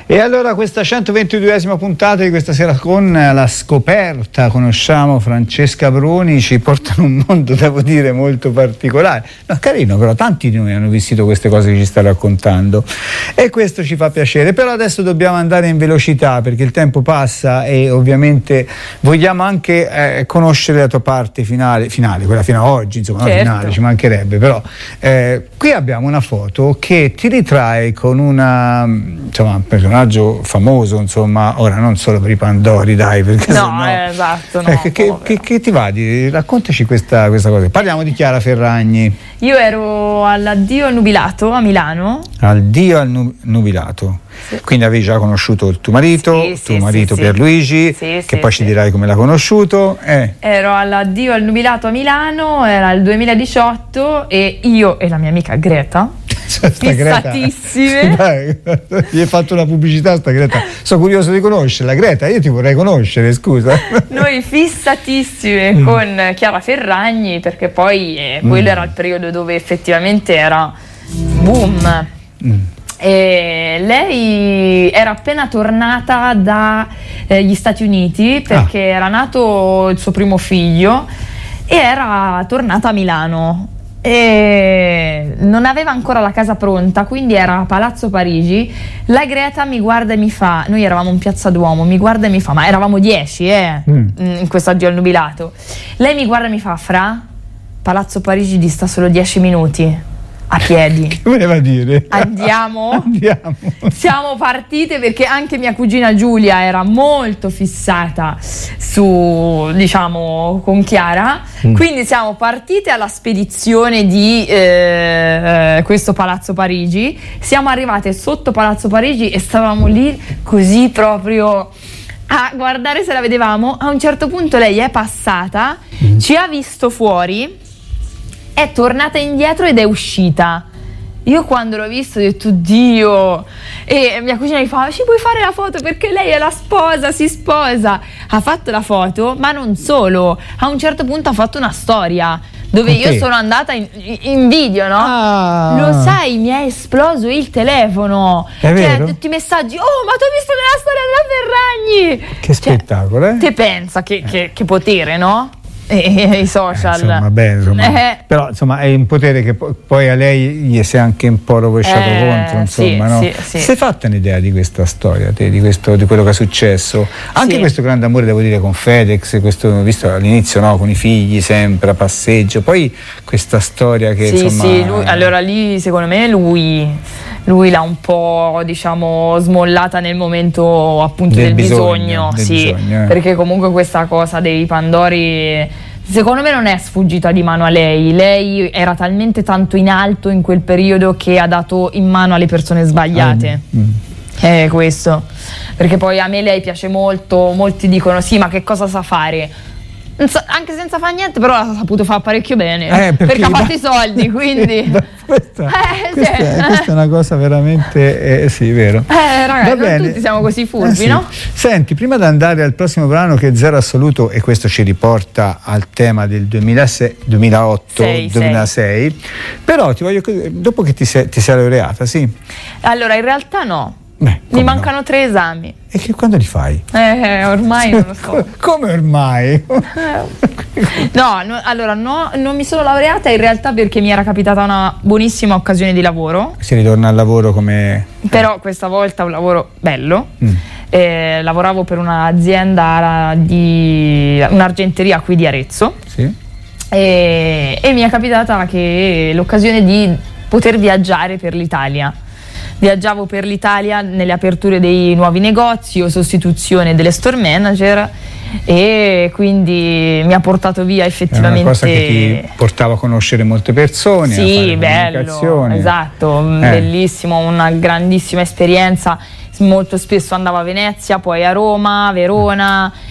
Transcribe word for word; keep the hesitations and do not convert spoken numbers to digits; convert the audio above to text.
E allora questa centoventiduesima puntata di questa sera con La Scoperta, conosciamo Francesca Bruni, ci porta in un mondo, devo dire, molto particolare. No, carino, però tanti di noi hanno vissuto queste cose che ci sta raccontando e questo ci fa piacere. Però adesso dobbiamo andare in velocità perché il tempo passa e ovviamente vogliamo anche eh, conoscere la tua parte finale, finale, quella fino a oggi, insomma, certo. La finale, ci mancherebbe, però eh, qui abbiamo una foto che ti ritrae con una, insomma, personaggio famoso, insomma, ora non solo per i Pandori, dai, perché no, sennò, eh, esatto, no, eh, che, che, che ti va di raccontaci questa, questa cosa. Parliamo di Chiara Ferragni. Io ero all'addio al nubilato a Milano. Addio al nu- nubilato. Sì. Quindi avevi già conosciuto il tuo marito, sì, tuo sì, marito sì, Pierluigi, sì, che sì, poi sì. ci dirai come l'ha conosciuto. Eh. Ero all'addio al nubilato a Milano, era il duemiladiciotto e io e la mia amica Greta, fissatissime. Dai, gli hai fatto una pubblicità sta Greta. Sono curioso di conoscerla. Greta, io ti vorrei conoscere, scusa. Noi fissatissime mm. con Chiara Ferragni, perché poi eh, quello mm. era il periodo dove effettivamente era boom. Mm. E lei era appena tornata dagli eh, Stati Uniti perché ah. era nato il suo primo figlio e era tornata a Milano e non aveva ancora la casa pronta, quindi era a Palazzo Parigi. La Greta mi guarda e mi fa, noi eravamo in Piazza Duomo, mi guarda e mi fa, ma eravamo dieci eh, mm. in questo addio al nubilato. Lei mi guarda e mi fa, Fra, Palazzo Parigi dista solo dieci minuti a piedi. Che voleva dire? Andiamo? Andiamo. Siamo partite perché anche mia cugina Giulia era molto fissata su, diciamo, con Chiara. Mm. Quindi siamo partite alla spedizione di eh, questo Palazzo Parigi. Siamo arrivate sotto Palazzo Parigi e stavamo lì così proprio a guardare se la vedevamo. A un certo punto lei è passata, mm. ci ha visto fuori, è tornata indietro ed è uscita. Io quando l'ho visto ho detto Dio, e mia cugina mi fa, ci puoi fare la foto perché lei è la sposa, si sposa. Ha fatto la foto, ma non solo, a un certo punto ha fatto una storia dove okay. io sono andata in, in video, no? Ah. Lo sai, mi è esploso il telefono. È vero? Cioè, tutti i messaggi, oh, ma tu hai visto nella storia della Ferragni? Che spettacolo, cioè, eh? Te pensa che, che, che potere, no? E, e i social, eh, insomma, bene, insomma. Eh. Però insomma è un potere che poi, poi a lei gli si è anche un po' rovesciato eh, contro, insomma, sì, no? sì, sì. Sei fatta un'idea di questa storia, te, di, questo, di quello che è successo? Anche sì. questo grande amore, devo dire, con Fedex, questo, visto all'inizio, no, con i figli sempre a passeggio, poi questa storia che sì, insomma. Sì, lui, allora lì secondo me lui. Lui l'ha un po', diciamo, smollata nel momento appunto del, del bisogno, bisogno del sì, bisogno, eh. Perché comunque questa cosa dei Pandori secondo me non è sfuggita di mano a lei. Lei era talmente tanto in alto in quel periodo che ha dato in mano alle persone sbagliate. Mm. Mm. È questo, perché poi a me lei piace molto, molti dicono sì, ma che cosa sa fare? Anche senza fare niente, però l'ha saputo fare parecchio bene, eh, perché, perché ha fatto i soldi, quindi questa, eh, questa, sì. è, questa è una cosa veramente eh, sì, vero. Eh ragazzi, non tutti siamo così furbi, eh, sì. no? Senti, prima di andare al prossimo brano che è Zero Assoluto, e questo ci riporta al tema del duemilasei, duemilaotto sei, duemilasei, sei. Però ti voglio dopo che ti sei, ti sei laureata, sì? Allora in realtà no. Beh, mi mancano no? tre esami. E che quando li fai? Eh, ormai non lo so. Come ormai? no, no, allora no, non mi sono laureata in realtà perché mi era capitata una buonissima occasione di lavoro. Si ritorna al lavoro come... Però questa volta un lavoro bello. Mm. Eh, lavoravo per un'azienda di un'argenteria qui di Arezzo. Sì. E, e mi è capitata che l'occasione di poter viaggiare per l'Italia. Viaggiavo per l'Italia nelle aperture dei nuovi negozi o sostituzione delle store manager e quindi mi ha portato via effettivamente. È una cosa che ti portava a conoscere molte persone, sì, a fare bello, esatto, eh. bellissimo, una grandissima esperienza. Molto spesso andavo a Venezia, poi a Roma, Verona.